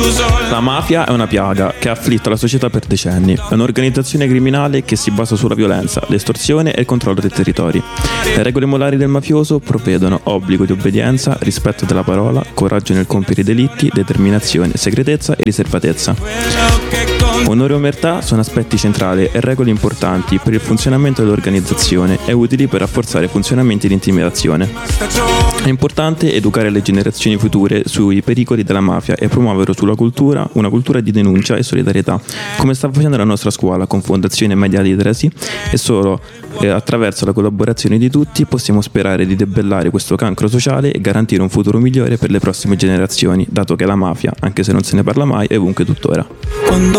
La mafia è una piaga che ha afflitto la società per decenni. È un'organizzazione criminale che si basa sulla violenza, l'estorsione e il controllo dei territori. Le regole morali del mafioso provvedono obbligo di obbedienza, rispetto della parola, coraggio nel compiere i delitti, determinazione, segretezza e riservatezza. Onore e omertà sono aspetti centrali e regole importanti per il funzionamento dell'organizzazione e utili per rafforzare funzionamenti di intimidazione. È importante educare le generazioni future sui pericoli della mafia e promuovere sulla cultura una cultura di denuncia e solidarietà, come sta facendo la nostra scuola con Fondazione Media Literacy, e solo attraverso la collaborazione di tutti possiamo sperare di debellare questo cancro sociale e garantire un futuro migliore per le prossime generazioni, dato che la mafia, anche se non se ne parla mai, è ovunque tuttora.